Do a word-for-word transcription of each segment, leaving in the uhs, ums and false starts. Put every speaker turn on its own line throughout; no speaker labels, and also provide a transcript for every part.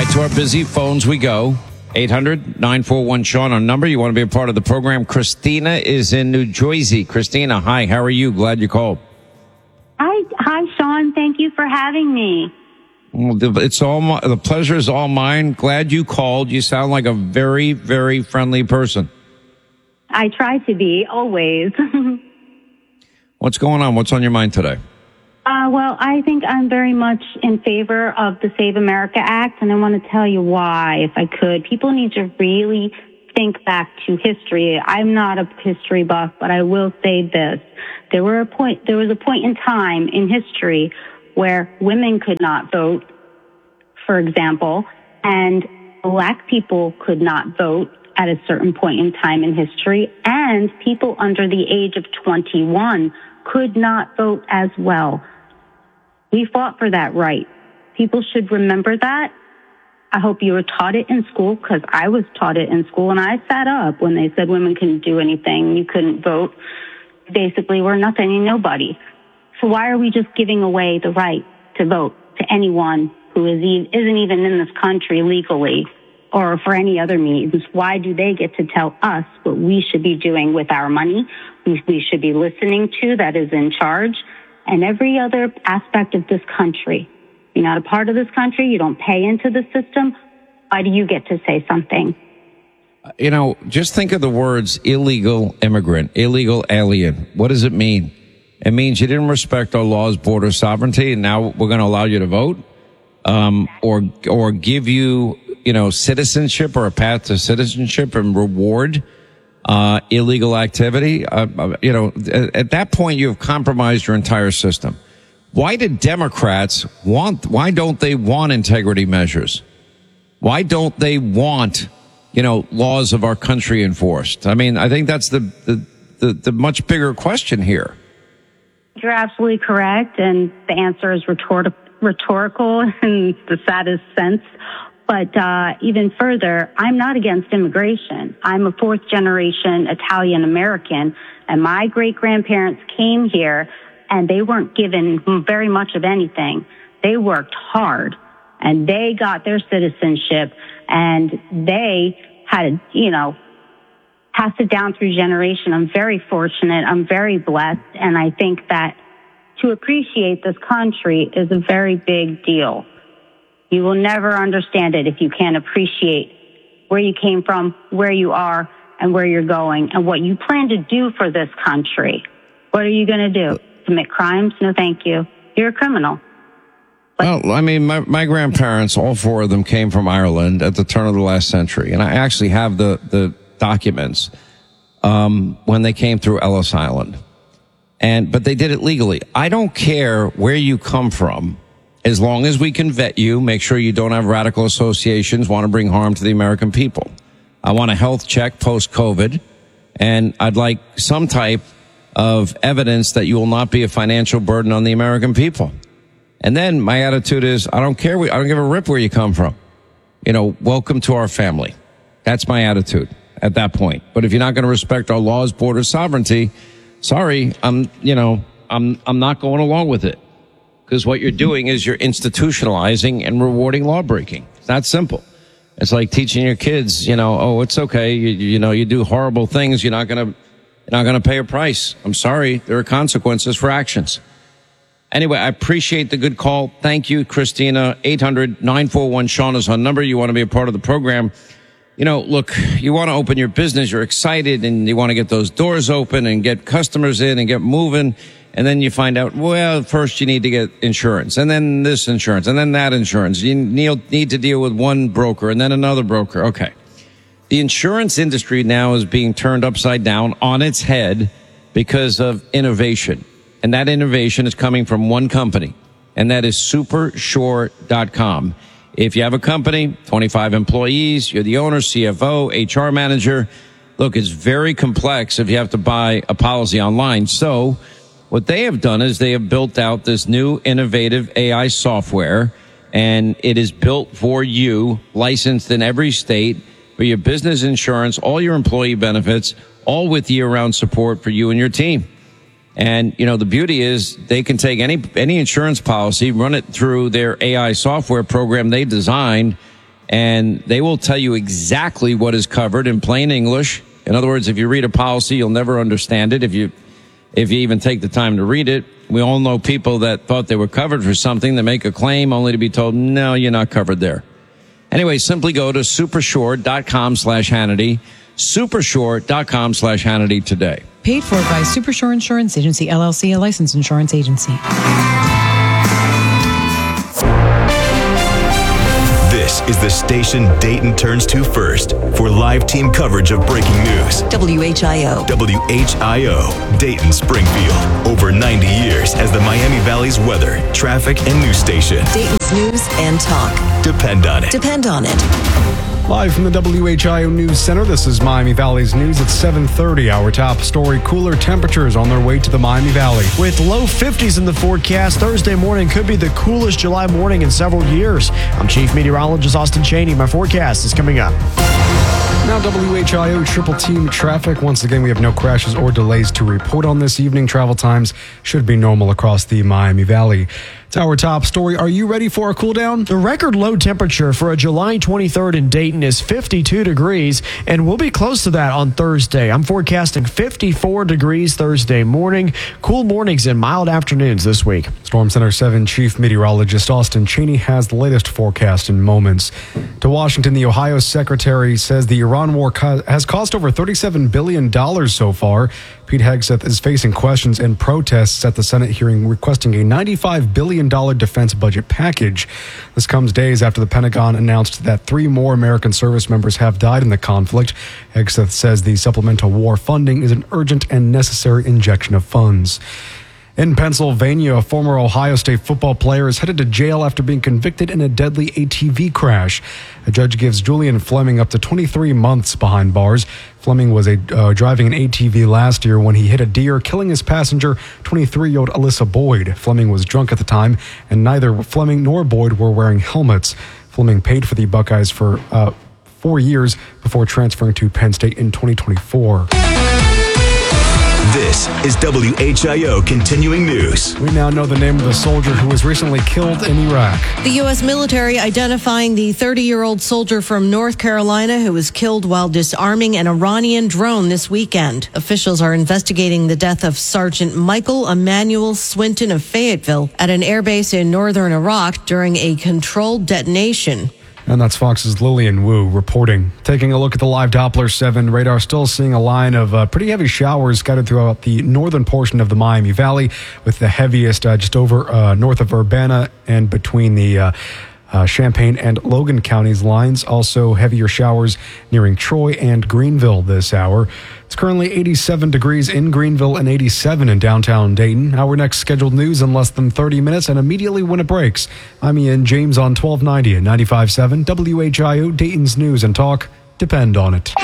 right, to our busy phones we go. eight hundred nine four one Sean, our number. You want to be a part of the program. Christina is in New Jersey. Christina, hi, how are you? Glad you called.
Hi, hi, Sean. Thank you for having me.
Well, it's all my, the pleasure is all mine. Glad you called. You sound like a very, very friendly person.
I try to be, always.
What's going on? What's on your mind today?
Uh, well, I think I'm very much in favor of the Save America Act, and I want to tell you why, if I could. People need to really think back to history. I'm not a history buff, but I will say this. There were a point, there was a point in time in history where women could not vote, for example, and black people could not vote at a certain point in time in history, and people under the age of twenty-one could not vote as well. We fought for that right. People should remember that. I hope you were taught it in school, because I was taught it in school, and I sat up when they said women couldn't do anything, you couldn't vote. Basically, we're nothing and nobody. So why are we just giving away the right to vote to anyone who is e- isn't even in this country legally or for any other means? Why do they get to tell us what we should be doing with our money, we, we should be listening to, that is in charge, and every other aspect of this country? You're not a part of this country. You don't pay into the system. Why do you get to say something?
You know, just think of the words illegal immigrant, illegal alien. What does it mean? It means you didn't respect our laws, border sovereignty, and now we're going to allow you to vote, um, or or give you, you know, citizenship or a path to citizenship and reward uh illegal activity. Uh, you know, at, at that point, you have compromised your entire system. Why do Democrats want? Why don't they want integrity measures? Why don't they want, you know, laws of our country enforced? I mean, I think that's the the the, the much bigger question here.
You're absolutely correct, and the answer is rhetor- rhetorical in the saddest sense. But uh even further, I'm not against immigration. I'm a fourth-generation Italian-American, and my great-grandparents came here, and they weren't given very much of anything. They worked hard, and they got their citizenship, and they had, you know, passed it down through generation. I'm very fortunate. I'm very blessed. And I think that to appreciate this country is a very big deal. You will never understand it if you can't appreciate where you came from, where you are, and where you're going, and what you plan to do for this country. What are you going to do? Commit crimes? No, thank you. You're a criminal.
But- well, I mean, my, my grandparents, all four of them came from Ireland at the turn of the last century. And I actually have the, the, documents um when they came through Ellis Island, and but they did it legally. I don't care where you come from, as long as we can vet you, make sure you don't have radical associations, want to bring harm to the American people. I want a health check post-COVID, and I'd like some type of evidence that you will not be a financial burden on the American people. And then my attitude is, I don't care, I don't give a rip where you come from. You know, welcome to our family. That's my attitude at that point. But if you're not going to respect our laws, border sovereignty, sorry, I'm, you know, I'm, I'm not going along with it. Because what you're doing is you're institutionalizing and rewarding law breaking. It's that simple. It's like teaching your kids, you know, oh, it's okay. You, you know, you do horrible things. You're not going to, you're not going to pay a price. I'm sorry. There are consequences for actions. Anyway, I appreciate the good call. Thank you, Christina. eight hundred nine four one Sean is our number. You want to be a part of the program. You know, look, you want to open your business, you're excited, and you want to get those doors open and get customers in and get moving. And then you find out, well, first you need to get insurance, and then this insurance, and then that insurance. You need to deal with one broker and then another broker. Okay. The insurance industry now is being turned upside down on its head because of innovation. And that innovation is coming from one company, and that is super sure dot com. If you have a company, twenty-five employees, you're the owner, C F O, H R manager. Look, it's very complex if you have to buy a policy online. So what they have done is they have built out this new innovative A I software, and it is built for you, licensed in every state, for your business insurance, all your employee benefits, all with year-round support for you and your team. And, you know, the beauty is they can take any any insurance policy, run it through their A I software program they designed, and they will tell you exactly what is covered in plain English. In other words, if you read a policy, you'll never understand it if you if you even take the time to read it. We all know people that thought they were covered for something. They make a claim only to be told, no, you're not covered there. Anyway, simply go to supershort.com slash Hannity, supershort.com slash Hannity today.
Paid for by Supershore Insurance Agency, L L C, a licensed insurance agency.
This is the station Dayton turns to first for live team coverage of breaking news.
W H I O.
W H I O, Dayton Springfield. Over ninety years as the Miami Valley's weather, traffic, and news station.
Dayton's news and talk.
Depend on it.
Depend on it.
Live from the W H I O News Center, this is Miami Valley's news at seven thirty. Our top story, cooler temperatures on their way to the Miami Valley.
With low fifties in the forecast, Thursday morning could be the coolest July morning in several years. I'm Chief Meteorologist Austin Cheney. My forecast is coming up.
Now W H I O triple team traffic. Once again, we have no crashes or delays to report on this evening. Travel times should be normal across the Miami Valley. It's our top story. Are you ready for a cool down?
The record low temperature for a July twenty-third in Dayton is fifty-two degrees, and we'll be close to that on Thursday. I'm forecasting fifty-four degrees Thursday morning, cool mornings and mild afternoons this week.
Storm Center seven Chief Meteorologist Austin Cheney has the latest forecast in moments. To Washington, the Ohio Secretary says the Iran war co- has cost over thirty-seven billion dollars so far. Pete Hegseth is facing questions and protests at the Senate hearing requesting a ninety-five billion dollars defense budget package. This comes days after the Pentagon announced that three more American service members have died in the conflict. Hegseth says the supplemental war funding is an urgent and necessary injection of funds. In Pennsylvania, a former Ohio State football player is headed to jail after being convicted in a deadly A T V crash. A judge gives Julian Fleming up to twenty-three months behind bars. Fleming was a, uh, driving an A T V last year when he hit a deer, killing his passenger, twenty-three-year-old Alyssa Boyd. Fleming was drunk at the time, and neither Fleming nor Boyd were wearing helmets. Fleming paid for the Buckeyes for uh, four years before transferring to Penn State in twenty twenty-four.
This is W H I O Continuing News.
We now know the name of the soldier who was recently killed in Iraq.
The U S military identifying the thirty-year-old soldier from North Carolina who was killed while disarming an Iranian drone this weekend. Officials are investigating the death of Sergeant Michael Emmanuel Swinton of Fayetteville at an airbase in northern Iraq during a controlled detonation.
And that's Fox's Lillian Wu reporting. Taking a look at the live Doppler seven radar, still seeing a line of uh, pretty heavy showers scattered throughout the northern portion of the Miami Valley, with the heaviest uh, just over uh, north of Urbana and between the uh, uh, Champaign and Logan counties lines. Also heavier showers nearing Troy and Greenville this hour. It's currently eighty-seven degrees in Greenville and eighty-seven in downtown Dayton. Our next scheduled news in less than thirty minutes and immediately when it breaks. I'm Ian James on twelve ninety and ninety-five point seven W H I O, Dayton's News and Talk. Depend on it.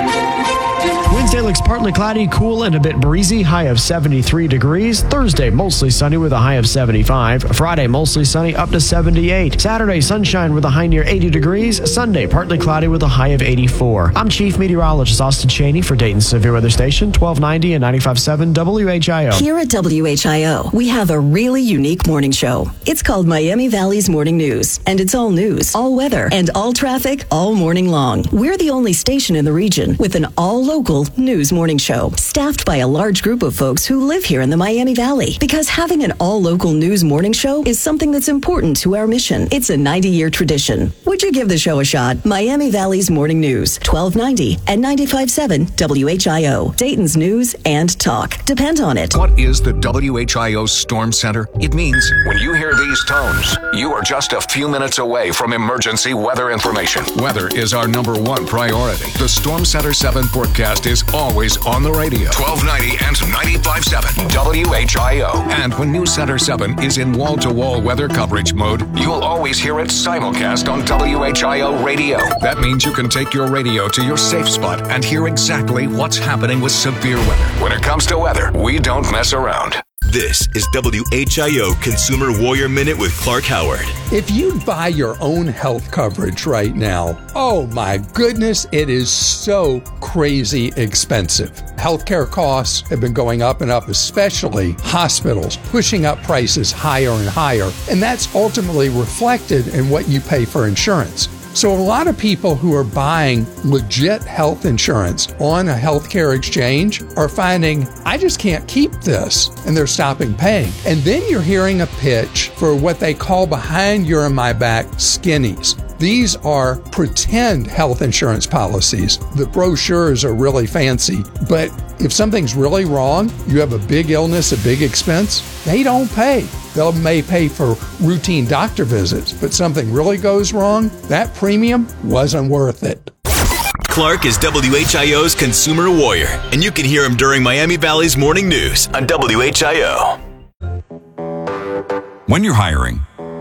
Wednesday looks partly cloudy, cool, and a bit breezy, high of seventy-three degrees. Thursday, mostly sunny with a high of seventy-five. Friday, mostly sunny, up to seventy-eight. Saturday, sunshine with a high near eighty degrees. Sunday, partly cloudy with a high of eighty-four. I'm Chief Meteorologist Austin Cheney for Dayton's Severe Weather Station, twelve ninety and ninety-five point seven W H I O.
Here at W H I O, we have a really unique morning show. It's called Miami Valley's Morning News, and it's all news, all weather, and all traffic all morning long. We're the only station in the region with an all-local news morning show, staffed by a large group of folks who live here in the Miami Valley. Because having an all-local news morning show is something that's important to our mission. It's a ninety-year tradition. Would you give the show a shot? Miami Valley's Morning News, twelve ninety and ninety-five point seven W H I O, Dayton's News and Talk. Depend on it.
What is the W H I O Storm Center? It means when you hear these tones, you are just a few minutes away from emergency weather information. Weather is our number one priority. The Storm Center seven forecast is always on the radio. twelve ninety and ninety-five point seven W H I O. And when News Center seven is in wall-to-wall weather coverage mode, you'll always hear it simulcast on W H I O radio. That means you can take your radio to your safe spot and hear exactly what's happening with severe weather. When it comes to weather, we don't mess around.
This is W H I O Consumer Warrior Minute with Clark Howard.
If you buy your own health coverage right now, oh my goodness, it is so crazy expensive. Healthcare costs have been going up and up, especially hospitals, pushing up prices higher and higher, and that's ultimately reflected in what you pay for insurance. So a lot of people who are buying legit health insurance on a healthcare exchange are finding, I just can't keep this, and they're stopping paying. And then you're hearing a pitch for what they call behind your and my back skinnies. These are pretend health insurance policies. The brochures are really fancy, but if something's really wrong, you have a big illness, a big expense, they don't pay. They may pay for routine doctor visits, but something really goes wrong, that premium wasn't worth it.
Clark is W H I O's consumer warrior, and you can hear him during Miami Valley's morning news on W H I O.
When you're hiring,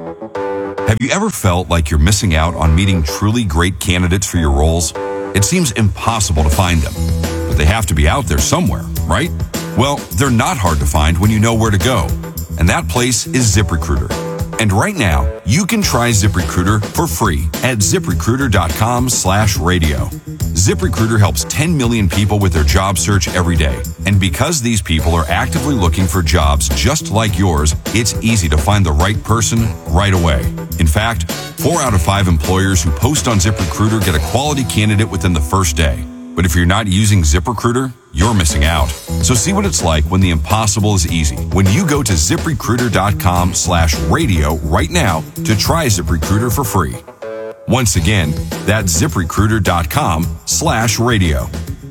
have you ever felt like you're missing out on meeting truly great candidates for your roles? It seems impossible to find them, but they have to be out there somewhere, right? Well, they're not hard to find when you know where to go, and that place is ZipRecruiter. And right now, you can try ZipRecruiter for free at ZipRecruiter.com slash radio. ZipRecruiter helps ten million people with their job search every day. And because these people are actively looking for jobs just like yours, it's easy to find the right person right away. In fact, four out of five employers who post on ZipRecruiter get a quality candidate within the first day. But if you're not using ZipRecruiter, you're missing out. So see what it's like when the impossible is easy. When you go to ZipRecruiter.com slash radio right now to try ZipRecruiter for free. Once again, that's ZipRecruiter.com slash radio.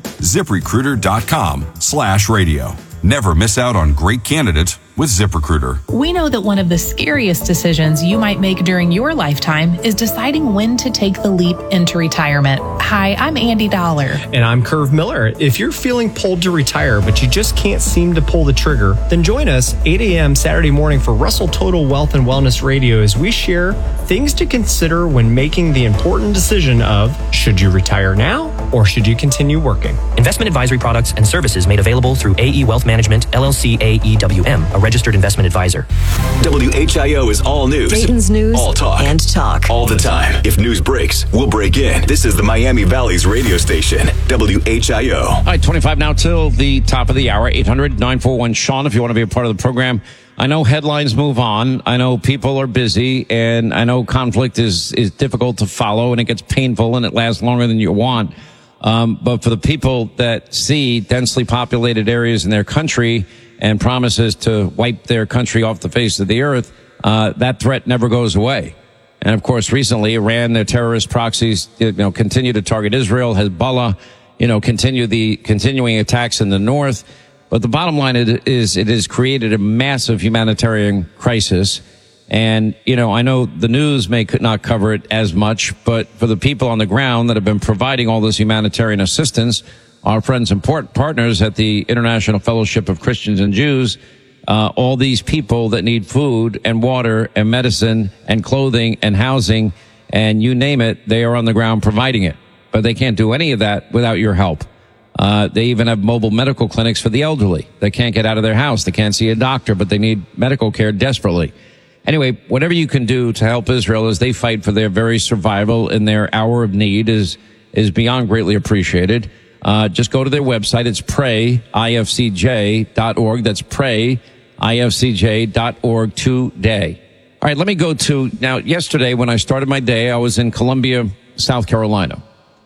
ZipRecruiter.com slash radio. Never miss out on great candidates with ZipRecruiter.
We know that one of the scariest decisions you might make during your lifetime is deciding when to take the leap into retirement. Hi, I'm Andy Dollar.
And I'm Curve Miller. If you're feeling pulled to retire, but you just can't seem to pull the trigger, then join us eight a.m. Saturday morning for Russell Total Wealth and Wellness Radio as we share things to consider when making the important decision of, should you retire now or should you continue working?
Investment advisory products and services made available through A E Wealth Management, L L C A E W M, a registered investment advisor.
W H I O is all news.
Dayton's news
all talk.
and talk.
All the time. If news breaks, we'll break in. This is the Miami Valley's radio station, W H I O.
All right, twenty-five now till the top of the hour. eight hundred nine four one Sean if you want to be a part of the program. I know headlines move on. I know people are busy, and I know conflict is, is difficult to follow, and it gets painful, and it lasts longer than you want. Um, but for the people that see densely populated areas in their country and promises to wipe their country off the face of the earth, uh, that threat never goes away. And of course, recently, Iran, their terrorist proxies, you know, continue to target Israel, Hezbollah, you know, continue the continuing attacks in the north. But the bottom line is it has created a massive humanitarian crisis. And, you know, I know the news may not cover it as much, but for the people on the ground that have been providing all this humanitarian assistance, our friends and partners at the International Fellowship of Christians and Jews, uh, all these people that need food and water and medicine and clothing and housing and you name it, they are on the ground providing it. But they can't do any of that without your help. Uh, they even have mobile medical clinics for the elderly. They can't get out of their house. They can't see a doctor, but they need medical care desperately. Anyway, whatever you can do to help Israel as they fight for their very survival in their hour of need is is beyond greatly appreciated. Uh, just go to their website. It's pray I F C J dot org. That's pray I F C J dot org today. All right, let me go to, now, yesterday when I started my day, I was in Columbia, South Carolina.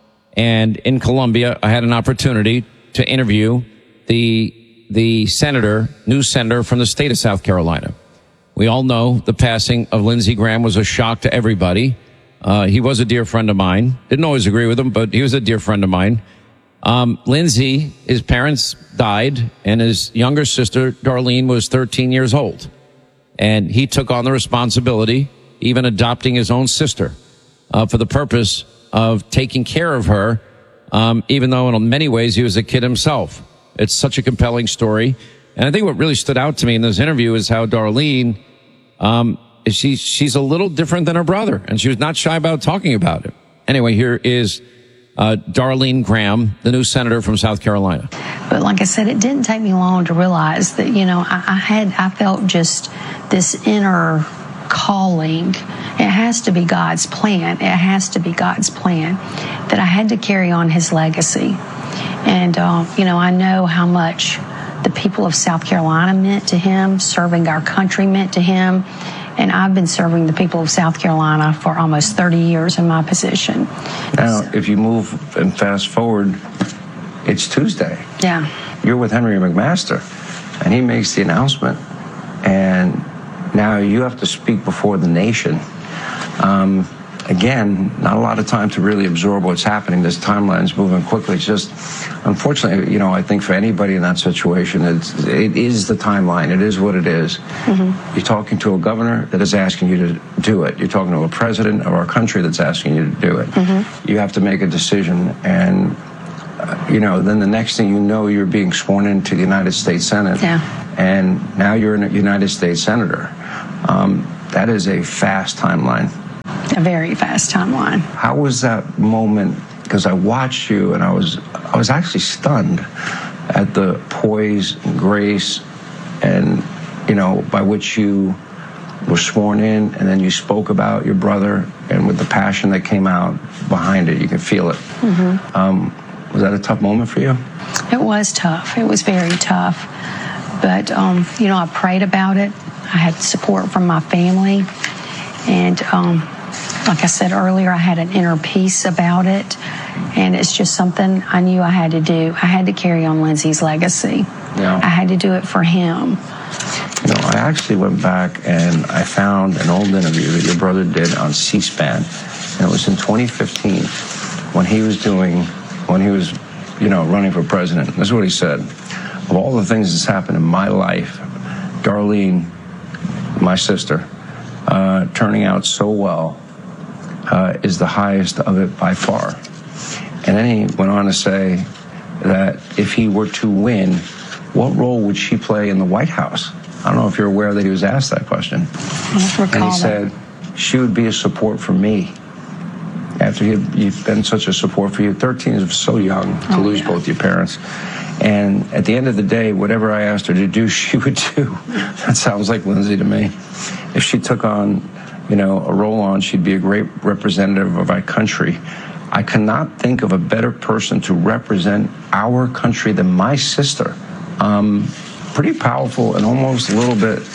And in Columbia, I had an opportunity to interview the the senator, new senator from the state of South Carolina. We all know the passing of Lindsey Graham was a shock to everybody. Uh, he was a dear friend of mine. Didn't always agree with him, but he was a dear friend of mine. Um, Lindsey, his parents died, and his younger sister, Darlene, was thirteen years old. And he took on the responsibility, even adopting his own sister, uh, for the purpose of taking care of her, um, even though in many ways he was a kid himself. It's such a compelling story. And I think what really stood out to me in this interview is how Darlene, um, she, she's a little different than her brother, and she was not shy about talking about it. Anyway, here is uh, Darlene Graham, the new senator from South Carolina.
But like I said, it didn't take me long to realize that, you know, I, I had, I felt just this inner calling. It has to be God's plan. It has to be God's plan that I had to carry on his legacy. And, uh, you know, I know how much the people of South Carolina meant to him, serving our country meant to him. And I've been serving the people of South Carolina for almost thirty years in my position.
Now, so, if you move and fast forward, it's Tuesday.
Yeah.
You're with Henry McMaster, and he makes the announcement. And now you have to speak before the nation. Um, again, not a lot of time to really absorb what's happening. This timeline's moving quickly. It's just, unfortunately, you know, I think for anybody in that situation, it's, it is the timeline. It is what it is. Mm-hmm. You're talking to a governor that is asking you to do it. You're talking to a president of our country that's asking you to do it. Mm-hmm. You have to make a decision. And, uh, you know, then the next thing you know, you're being sworn into the United States Senate.
Yeah.
And now you're a United States Senator. Um, that is a fast timeline.
A very fast timeline.
How was that moment? Because I watched you, and I was I was actually stunned at the poise and grace, and you know, by which you were sworn in, and then you spoke about your brother, and with the passion that came out behind it, you could feel it. Mm-hmm. Um, was that a tough moment for you?
It was tough. It was very tough. But um, you know, I prayed about it. I had support from my family, and um, like I said earlier, I had an inner peace about it, and it's just something I knew I had to do. I had to carry on Lindsey's legacy. Yeah. I had to do it for him.
You know, I actually went back and I found an old interview that your brother did on C-SPAN, and it was in twenty fifteen when he was doing, when he was, you know, running for president. This is what he said: "Of all the things that's happened in my life, Darlene, my sister, uh, turning out so well uh, is the highest of it by far." And then he went on to say that if he were to win, what role would she play in the White House? I don't know if you're aware that he was asked that question. And he said, she would be a support for me. After you've, you've been such a support for you, thirteen is so young to oh, lose yeah. both your parents. And at the end of the day, whatever I asked her to do, she would do. That sounds like Lindsey to me. If she took on, you know, a role on, she'd be a great representative of our country. I cannot think of a better person to represent our country than my sister. Um, pretty powerful and almost a little bit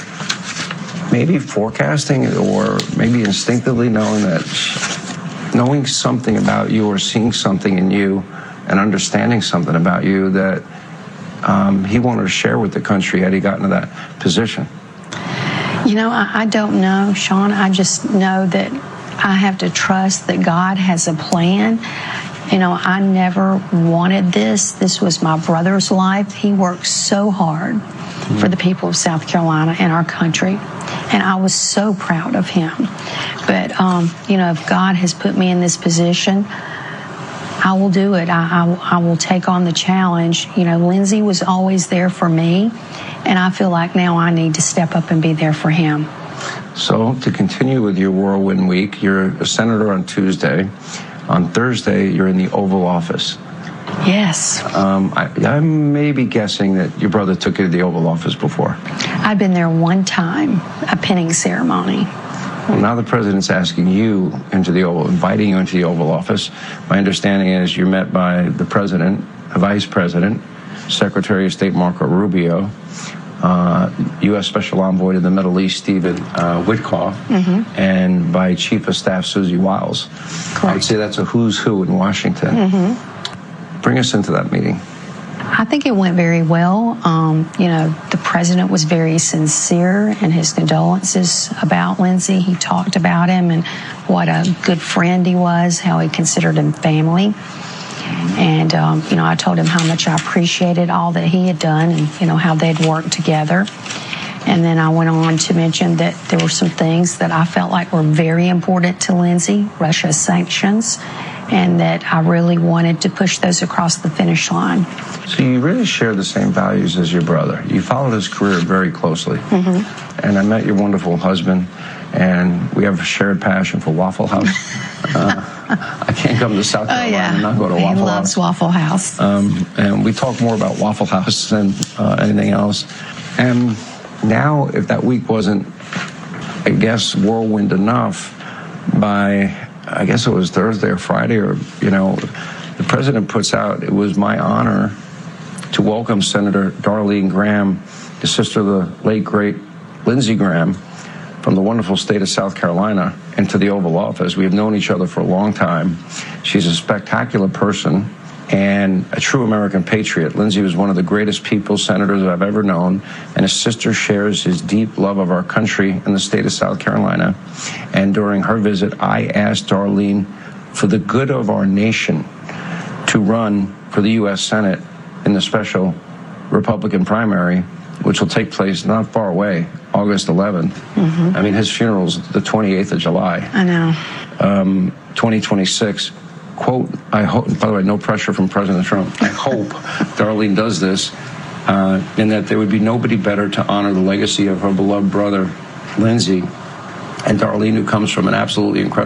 maybe forecasting or maybe instinctively knowing that, she, knowing something about you or seeing something in you and understanding something about you that um, he wanted to share with the country had he gotten to that position.
You know, I, I don't know, Sean. I just know that I have to trust that God has a plan. You know, I never wanted this. This was my brother's life. He worked so hard mm-hmm. for the people of South Carolina and our country. And I was so proud of him. But, um, you know, if God has put me in this position, I will do it. I, I, I will take on the challenge. You know, Lindsey was always there for me. And I feel like now I need to step up and be there for him.
So to continue with your whirlwind week, you're a senator on Tuesday. On Thursday, you're in the Oval Office.
Yes.
Um, I, I may be guessing that your brother took you to the Oval Office before.
I've been there one time, a pinning ceremony.
Well, now the president's asking you into the Oval, inviting you into the Oval Office. My understanding is you're met by the president, the vice president, Secretary of State Marco Rubio, uh, U S Special Envoy to the Middle East, Stephen uh, Witkoff, mm-hmm. and by Chief of Staff Susie Wiles.
Correct.
I would say that's a who's who in Washington.
Mm-hmm.
Bring us into that meeting.
I think it went very well. Um, you know, the president was very sincere in his condolences about Lindsey. He talked about him and what a good friend he was, how he considered him family. And, um, you know, I told him how much I appreciated all that he had done and, you know, how they'd worked together. And then I went on to mention that there were some things that I felt like were very important to Lindsey, Russia's sanctions, and that I really wanted to push those across the finish line.
So you really share the same values as your brother. You followed his career very closely. Mm-hmm. And I met your wonderful husband, and we have a shared passion for Waffle House. uh, I can't come to South Carolina oh, yeah. and not go to
he
Waffle House.
He loves Waffle House.
Um, and we talk more about Waffle House than uh, anything else. And now, if that week wasn't, I guess, whirlwind enough, by, I guess it was Thursday or Friday, or, you know, the president puts out, it was my honor to welcome Senator Darlene Graham, the sister of the late, great Lindsey Graham, from the wonderful state of South Carolina into the Oval Office. We have known each other for a long time. She's a spectacular person and a true American patriot. Lindsey was one of the greatest people, senators I've ever known, and his sister shares his deep love of our country and the state of South Carolina. And during her visit, I asked Darlene, for the good of our nation, to run for the U S Senate in the special Republican primary, which will take place not far away, August eleventh. Mm-hmm. I mean, his funeral's the twenty-eighth of July.
I know.
Um, twenty twenty-six. Quote, I hope, by the way, no pressure from President Trump. I hope Darlene does this, uh, and that there would be nobody better to honor the legacy of her beloved brother, Lindsey, and Darlene, who comes from an absolutely incredible